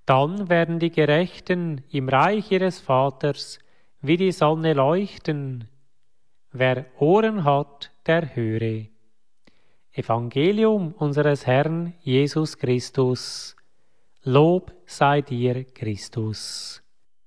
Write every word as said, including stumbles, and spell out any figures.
Dann werden die Gerechten im Reich ihres Vaters wie die Sonne leuchten. Wer Ohren hat, der höre. Evangelium unseres Herrn Jesus Christus. Lob sei dir, Christus.